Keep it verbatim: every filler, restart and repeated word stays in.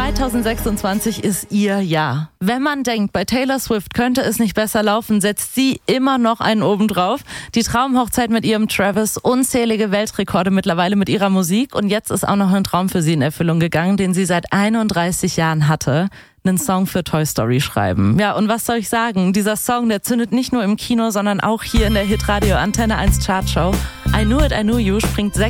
zwanzig sechsundzwanzig ist ihr Jahr. Wenn man denkt, bei Taylor Swift könnte es nicht besser laufen, setzt sie immer noch einen oben drauf. Die Traumhochzeit mit ihrem Travis, unzählige Weltrekorde mittlerweile mit ihrer Musik und jetzt ist auch noch ein Traum für sie in Erfüllung gegangen, den sie seit einunddreißig Jahren hatte. Einen Song für Toy Story schreiben. Ja, und was soll ich sagen? Dieser Song, der zündet nicht nur im Kino, sondern auch hier in der Hitradio Antenne eins Chartshow. I Knew It, I Knew You springt